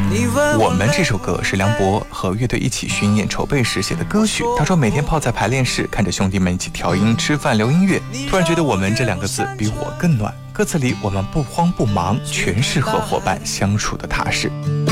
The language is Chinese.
我们这首歌是梁博和乐队一起巡演筹备时写的歌曲。他说每天泡在排练室，看着兄弟们一起调音、吃饭、留音乐，突然觉得我们这两个字比我更暖。歌词里我们不慌不忙，全是和伙伴相处的踏实。